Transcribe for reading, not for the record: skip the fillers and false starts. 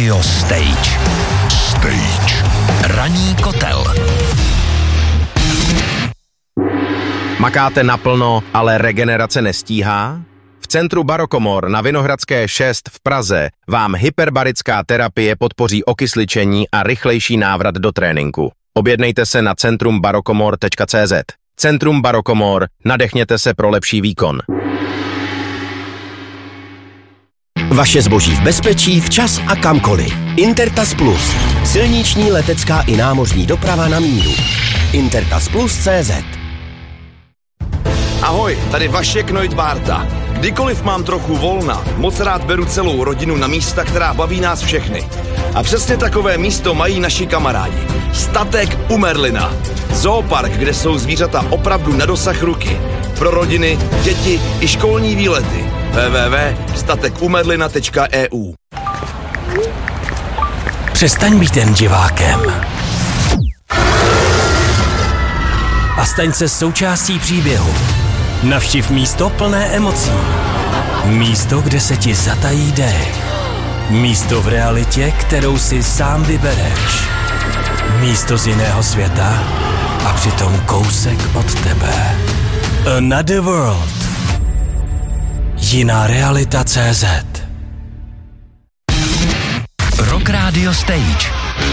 Radio Stage. Ranní kotel. Makáte naplno, ale regenerace nestíhá? V centru Barokomor na Vinohradské 6 v Praze vám hyperbarická terapie podpoří okysličení a rychlejší návrat do tréninku. Objednejte se na centrumbarokomor.cz. Centrum Barokomor, nadechněte se pro lepší výkon. Vaše zboží v bezpečí, včas a kamkoliv. Intertas Plus. Silniční, letecká i námořní doprava na míru. IntertasPlus.cz. Ahoj, tady Vašek Neudbárta. Kdykoliv mám trochu volna, moc rád beru celou rodinu na místa, která baví nás všechny. A přesně takové místo mají naši kamarádi. Statek u Merlina. Zoopark, kde jsou zvířata opravdu na dosah ruky. Pro rodiny, děti i školní výlety. www.statekumerlina.eu. Přestaň být jen divákem. A staň se součástí příběhu. Navštiv místo plné emocí. Místo, kde se ti zatají dech. Místo v realitě, kterou si sám vybereš. Místo z jiného světa a přitom kousek od tebe. Another World. Jiná realita.cz. Rock Radio Stage.